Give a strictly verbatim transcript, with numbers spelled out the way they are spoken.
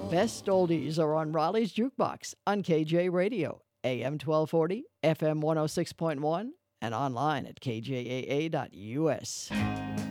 Best oldies are on Raleigh's Jukebox on K J Radio, A M twelve forty, F M one oh six point one, and online at k j a a dot u s.